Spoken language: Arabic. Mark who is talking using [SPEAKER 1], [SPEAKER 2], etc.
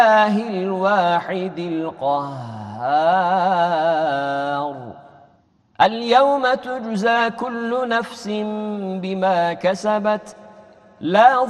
[SPEAKER 1] الواحد القهار. اليوم تجزى كل نفس بما كسبت لا